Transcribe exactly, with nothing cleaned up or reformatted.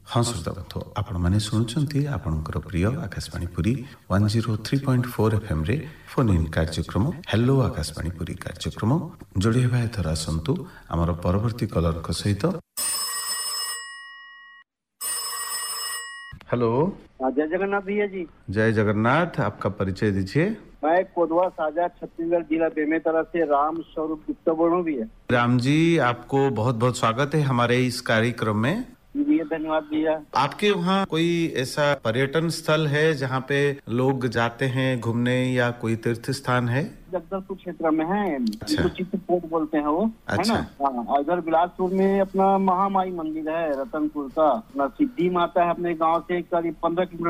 हाँ श्रोता बंधु आपण माने शुणुचंती आपणकर प्रिय Akashvani Puri one zero three point four FM रे फोन इन कार्यक्रम हेलो आकाशवाणी पुरी कार्यक्रम जोड़ी हेबा एथर आसंतु हमर परवर्ती कलर को सहित। हेलो, जय जगन्नाथ भैया जी। जय जगन्नाथ। आपका परिचय दीजिए। मैं कोदवा साजा छत्तीसगढ़ जिला बेमेतरा से राम स्वरूप गुप्ता बोल रहा हूँ भैया। राम जी, आपको बहुत बहुत स्वागत है हमारे इस कार्यक्रम में। भैया धन्यवाद भैया। आपके वहाँ कोई ऐसा पर्यटन स्थल है जहाँ पे लोग जाते हैं घूमने या कोई तीर्थ स्थान है? जगदलपुर क्षेत्र में है, अच्छा। तो चित्रकूट बोलते हैं वो, अच्छा। है ना। हाँ, इधर बिलासपुर में अपना महामाई मंदिर है रतनपुर का, अपना सिद्धि माता है अपने गांव से करीब पंद्रह किलोमीटर